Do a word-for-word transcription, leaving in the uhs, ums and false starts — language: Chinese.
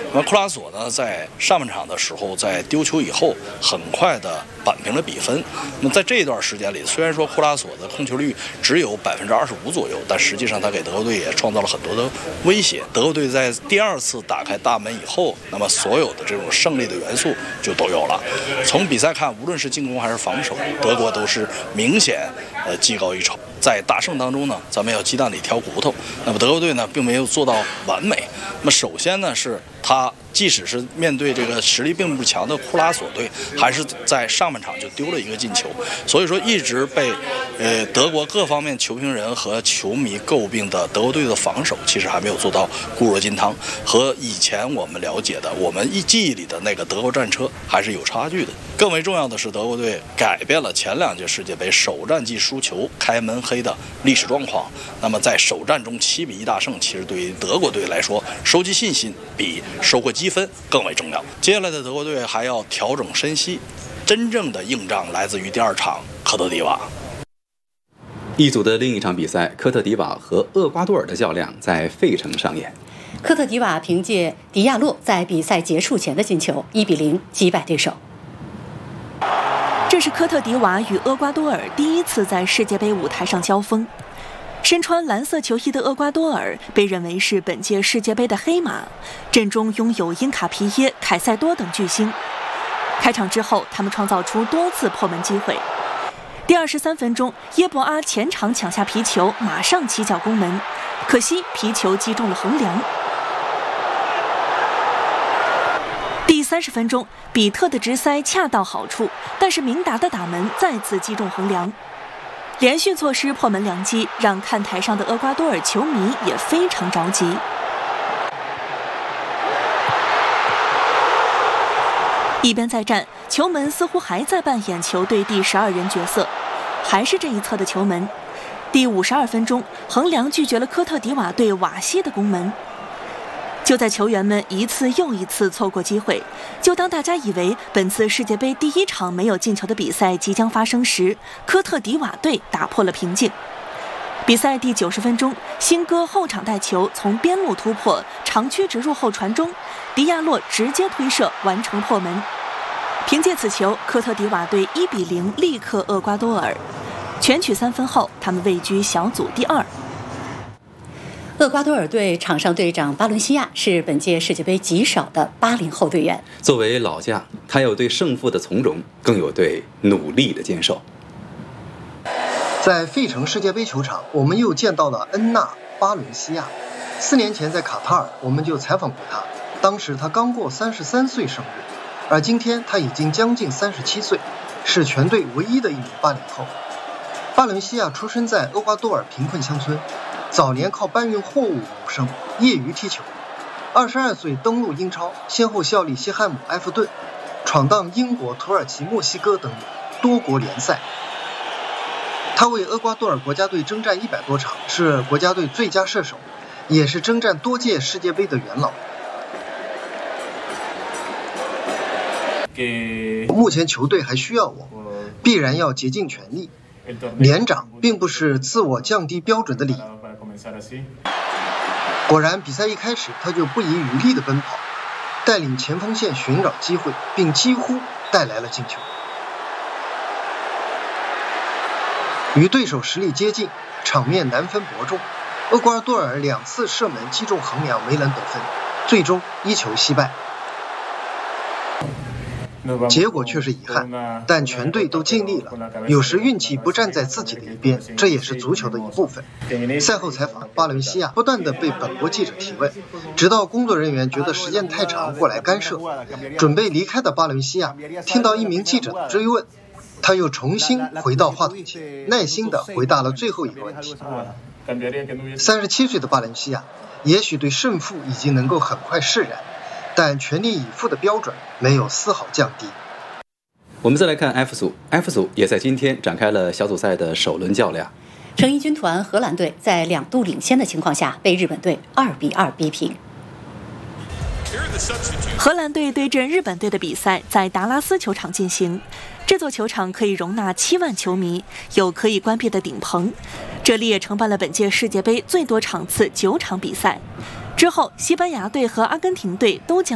那么库拉索呢，在上半场的时候，在丢球以后，很快的扳平了比分。那么在这一段时间里，虽然说库拉索的控球率只有百分之二十五左右，但实际上他给德国队也创造了很多的威胁。德国队在第二次打开大门以后，那么所有的这种胜利的元素就都有了。从比赛看，无论是进攻还是防守，德国都是明显呃技高一筹。在大胜当中呢，咱们要鸡蛋里挑骨头。那么德国队呢，并没有做到完美。那么首先呢，是他即使是面对这个实力并不强的库拉索队，还是在上半场就丢了一个进球。所以说，一直被呃德国各方面球评人和球迷诟病的德国队的防守，其实还没有做到固若金汤，和以前我们了解的我们一记忆里的那个德国战车还是有差距的。更为重要的是，德国队改变了前两届世界杯首战即输球、开门黑的历史状况。那么在首战中七比一大胜，其实对于德国队来说，收集信心比收获积分更为重要。接下来的德国队还要调整身息，真正的硬仗来自于第二场科特迪瓦。 一组的另一场比赛，科特迪瓦和厄瓜多尔的较量在费城上演。 科特迪瓦凭借迪亚洛在比赛结束前的进球，一比零击败对手。 这是科特迪瓦与厄瓜多尔第一次在世界杯舞台上交锋。身穿蓝色球衣的厄瓜多尔被认为是本届世界杯的黑马，阵中拥有因卡皮耶、凯塞多等巨星。开场之后，他们创造出多次破门机会。第二十三分钟，耶博阿前场抢下皮球，马上起脚攻门，可惜皮球击中了横梁。第三十分钟，比特的直塞恰到好处，但是明达的打门再次击中横梁。连续错失破门良机，让看台上的厄瓜多尔球迷也非常着急。一边再战，球门似乎还在扮演球队第十二人角色，还是这一侧的球门。第五十二分钟，横梁拒绝了科特迪瓦队瓦西的攻门。就在球员们一次又一次错过机会，就当大家以为本次世界杯第一场没有进球的比赛即将发生时，科特迪瓦队打破了平静。比赛第九十分钟，辛戈后场带球从边路突破，长驱直入后传中，迪亚洛直接推射完成破门。凭借此球，科特迪瓦队一比零力克厄瓜多尔，全取三分后，他们位居小组第二。 厄瓜多尔队场上队长巴伦西亚是本届世界杯极少的八零后队员。 作为老将，他有对胜负的从容，更有对努力的坚守。 在费城世界杯球场，我们又见到了恩纳·巴伦西亚。四年前在卡塔尔，我们就采访过他，当时他刚过三十三岁生日，而今天他已经将近三十七岁，是全队唯一的一名八零后。巴伦西亚出生在厄瓜多尔贫困乡村，早年靠搬运货物谋生，业余踢球。二十二岁登陆英超，先后效力西汉姆、埃弗顿，闯荡英国、土耳其、墨西哥等多国联赛。他为厄瓜多尔国家队征战一百多场，是国家队最佳射手，也是征战多届世界杯的元老。目前球队还需要我，必然要竭尽全力。连长并不是自我降低标准的理由。果然，比赛一开始他就不遗余力地奔跑，带领前锋线寻找机会，并几乎带来了进球。与对手实力接近，场面难分伯仲。厄瓜多尔两次射门击中横梁，没能得分，最终一球惜败。结果却是遗憾，但全队都尽力了。有时运气不站在自己的一边，这也是足球的一部分。赛后采访，巴伦西亚不断地被本国记者提问，直到工作人员觉得时间太长，过来干涉。准备离开的巴伦西亚听到一名记者的追问，他又重新回到话筒前，耐心地回答了最后一个问题。三十七岁的巴伦西亚，也许对胜负已经能够很快释然，但全力以赴的标准没有丝毫降低。 我们再来看 F 组 ，F 组也在今天展开了小组赛的首轮较量。 成衣军团荷兰队在两度领先的情况下，被日本队二比二逼平。 荷兰队对阵日本队的比赛在达拉斯球场进行，这座球场可以容纳七万球迷，有可以关闭的顶棚。这里也承办了本届世界杯最多场次九场比赛。之后，西班牙队和阿根廷队都将